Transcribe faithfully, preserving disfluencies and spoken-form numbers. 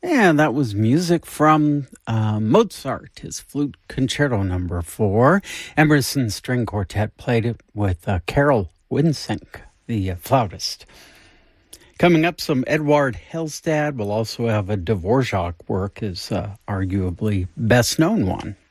And that was music from uh, Mozart, his Flute Concerto number four. Emerson String Quartet played it with uh, Carol Winsink, the uh, flautist. Coming up, some Eduard Hellstad. We'll also have a Dvorak work, his uh, arguably best-known one.